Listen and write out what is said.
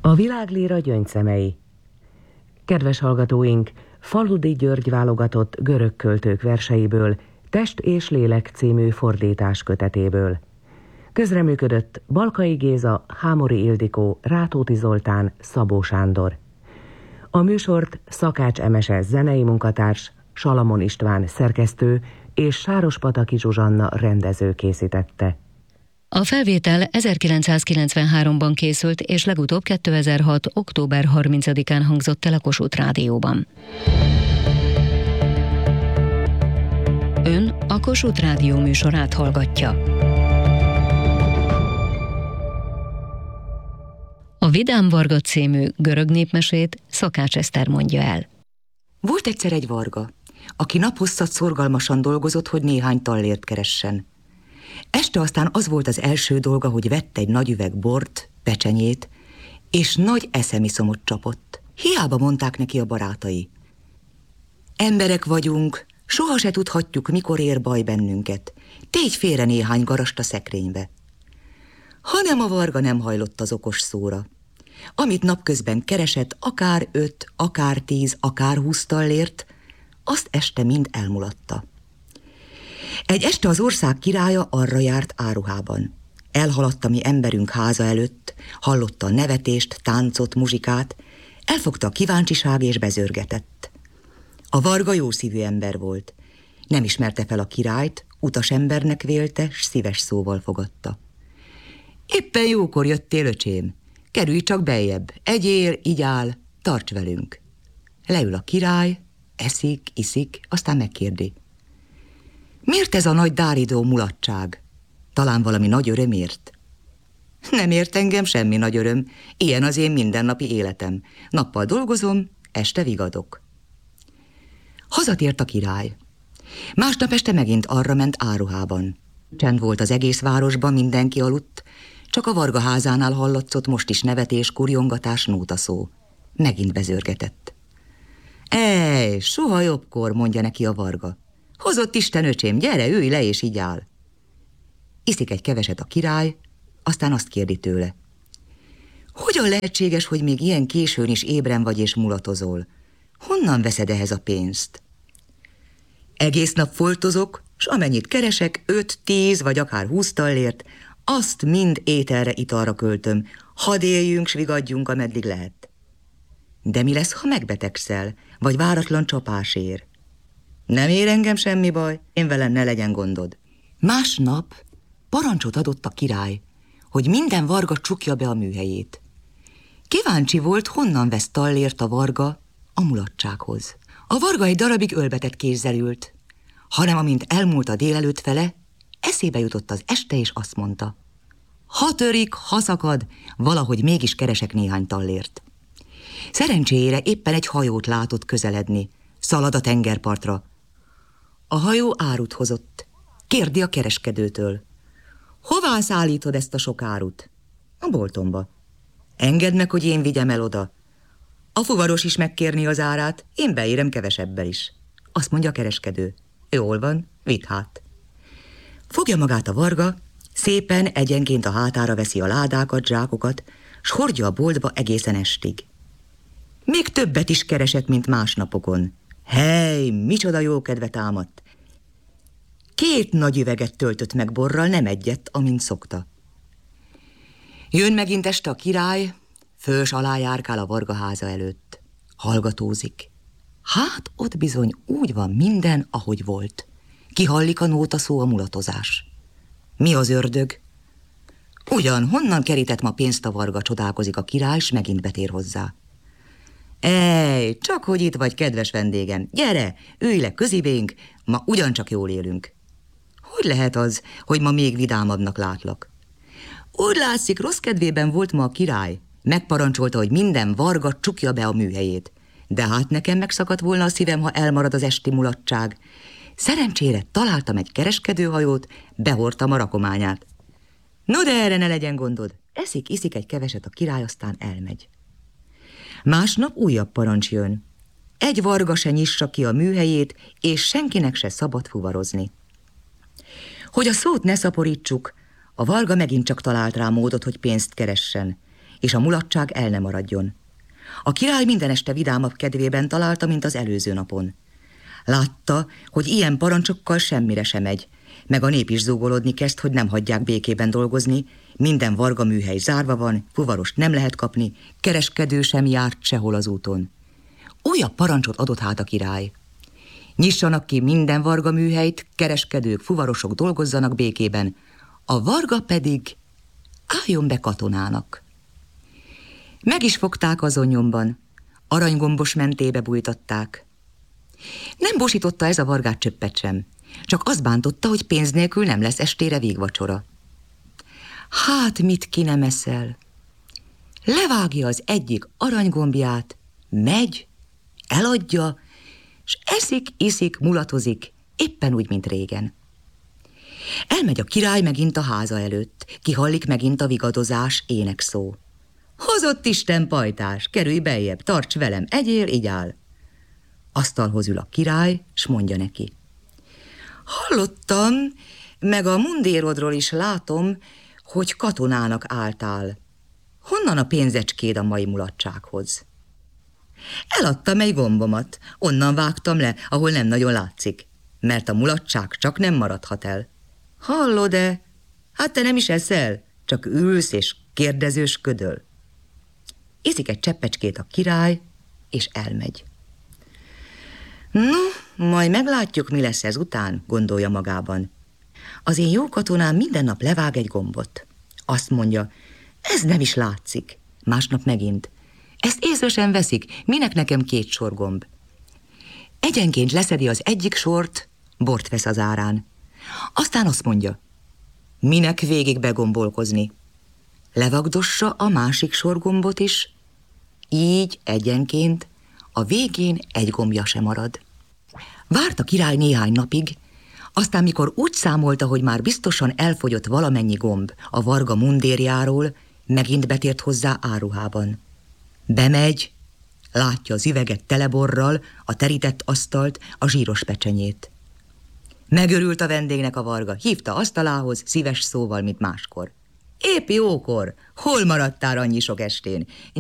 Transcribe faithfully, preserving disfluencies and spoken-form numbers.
A világlíra gyöngyszemei. Kedves hallgatóink, Faludi György válogatott görög költők verseiből, Test és lélek című fordítás kötetéből. Közreműködött Balkai Géza, Hámori Ildikó, Rátóti Zoltán, Szabó Sándor. A műsort Szakács Emese zenei munkatárs, Salamon István szerkesztő és Sárospataki Zsuzsanna rendező készítette. A felvétel ezerkilencszázkilencvenháromban készült, és legutóbb kétezer-hat. október harmincadikán hangzott el a Kossuth Rádióban. Ön a Kossuth Rádió műsorát hallgatja. A Vidám Varga című görög népmesét Szakács Eszter mondja el. Volt egyszer egy varga, aki naphosszat szorgalmasan dolgozott, hogy néhány tallért keressen. Este aztán az volt az első dolga, hogy vett egy nagy üveg bort, pecsenyét, és nagy eszemiszomot csapott. Hiába mondták neki a barátai. Emberek vagyunk, soha se tudhatjuk, mikor ér baj bennünket. Tégy félre néhány garast a szekrénybe. Hanem a varga nem hajlott az okos szóra. Amit napközben keresett, akár öt, akár tíz, akár húsz tallért, azt este mind elmulatta. Egy este az ország királya arra járt áruhában. Elhaladt a mi emberünk háza előtt, hallotta a nevetést, táncot, muzsikát, elfogta a kíváncsiság és bezörgetett. A varga jószívű ember volt. Nem ismerte fel a királyt, utasembernek vélte, s szíves szóval fogadta. Éppen jókor jöttél, öcsém. Kerülj csak beljebb, egyél, igyál, tarts velünk. Leül a király, eszik, iszik, aztán megkérdi. Miért ez a nagy dáridó mulatság? Talán valami nagy örömért? Nem ért engem semmi nagy öröm, ilyen az én mindennapi életem. Nappal dolgozom, este vigadok. Hazatért a király. Másnap este megint arra ment áruhában. Csend volt az egész városban, mindenki aludt, csak a varga házánál hallatszott most is nevetés, kurjongatás, nótaszó. Megint bezörgetett. Ej, soha jobbkor, mondja neki a varga. Hozott Isten, öcsém, gyere, ülj le és így áll. Iszik egy keveset a király, aztán azt kérdi tőle. Hogyan lehetséges, hogy még ilyen későn is ébren vagy és mulatozol? Honnan veszed ehhez a pénzt? Egész nap foltozok, s amennyit keresek, öt, tíz vagy akár húsz tallért, azt mind ételre, italra költöm. Hadd éljünk, s vigadjunk, ameddig lehet. De mi lesz, ha megbetegszel, vagy váratlan csapás ér? Nem ér engem semmi baj, én velem ne legyen gondod. Másnap parancsot adott a király, hogy minden varga csukja be a műhelyét. Kíváncsi volt, honnan vesz tallért a varga a mulatsághoz. A varga egy darabig ölbetett kézzel ült, hanem amint elmúlt a délelőtt fele, eszébe jutott az este, és azt mondta. Ha törik, ha szakad, valahogy mégis keresek néhány tallért. Szerencsére éppen egy hajót látott közeledni, szalad a tengerpartra. A hajó árut hozott. Kérdi a kereskedőtől. Hová szállítod ezt a sok árut? A boltomba. Engedd meg, hogy én vigyem el oda. A fuvaros is megkérni az árát, én beérem kevesebbel is. Azt mondja a kereskedő. Jól van, vidd hát. Fogja magát a varga, szépen egyenként a hátára veszi a ládákat, zsákokat, s hordja a boltba egészen estig. Még többet is keresett, mint más napokon. Hely, micsoda jó kedve támadt. Két nagy üveget töltött meg borral, nem egyet, amint szokta. Jön megint este a király, fős alá járkál a varga háza előtt. Hallgatózik. Hát ott bizony úgy van minden, ahogy volt. Kihallik a nótaszó, a mulatozás. Mi az ördög? Ugyan, honnan kerített ma pénzt a varga, csodálkozik a király, s megint betér hozzá. Ej, csak hogy itt vagy, kedves vendégem, gyere, ülj le közibénk, ma ugyancsak jól élünk. Hogy lehet az, hogy ma még vidámabbnak látlak? Úgy látszik, rossz kedvében volt ma a király. Megparancsolta, hogy minden varga csukja be a műhelyét. De hát nekem megszakadt volna a szívem, ha elmarad az esti mulatság. Szerencsére találtam egy kereskedőhajót, behordtam a rakományát. No, de erre ne legyen gondod. Eszik, iszik egy keveset a király, aztán elmegy. Másnap újabb parancs jön. Egy varga se nyissa ki a műhelyét, és senkinek se szabad fuvarozni. Hogy a szót ne szaporítsuk, a varga megint csak talált rá módot, hogy pénzt keressen, és a mulatság el ne maradjon. A király minden este vidámabb kedvében találta, mint az előző napon. Látta, hogy ilyen parancsokkal semmire sem megy, meg a nép is zúgolódni kezd, hogy nem hagyják békében dolgozni, minden varga műhely zárva van, fuvarost nem lehet kapni, kereskedő sem járt sehol az úton. Újabb parancsot adott hát a király. Nyissanak ki minden varga műhelyt, kereskedők, fuvarosok dolgozzanak békében, a varga pedig álljon be katonának. Meg is fogták azon nyomban, aranygombos mentébe bújtatták. Nem bosította ez a vargát csöppet sem, csak azt bántotta, hogy pénz nélkül nem lesz estére végvacsora. Hát mit ki nem eszel? Levágja az egyik aranygombját, megy, eladja, s eszik, iszik, mulatozik, éppen úgy, mint régen. Elmegy a király megint a háza előtt, kihallik megint a vigadozás, énekszó. Hozott Isten pajtás, kerülj beljebb, tarts velem, egyél, igyál. Asztalhoz ül a király, s mondja neki. Hallottam, meg a mundérodról is látom, hogy katonának álltál. Honnan a pénzecskéd a mai mulatsághoz? Eladtam egy gombomat, onnan vágtam le, ahol nem nagyon látszik, mert a mulatság csak nem maradhat el. Hallod-e? Hát te nem is eszel, csak ülsz és kérdezősködöl. Iszik egy cseppecskét a király, és elmegy. No, majd meglátjuk, mi lesz ez után, gondolja magában. Az én jó katonám minden nap levág egy gombot. Azt mondja, ez nem is látszik. Másnap megint. Ezt észre sem veszik, minek nekem két sor gomb. Egyenként leszedi az egyik sort, bort vesz az árán. Aztán azt mondja, minek végig begombolkozni. Levagdossa a másik sorgombot is, így egyenként a végén egy gombja sem marad. Várt a király néhány napig, aztán mikor úgy számolta, hogy már biztosan elfogyott valamennyi gomb a varga mundérjáról, megint betért hozzá áruhában. Bemegy, látja az üveget teleborral, a terített asztalt, a zsíros pecsenyét. Megörült a vendégnek a varga, hívta asztalához, szíves szóval, mint máskor. Épp jókor, hol maradtál annyi sok estén?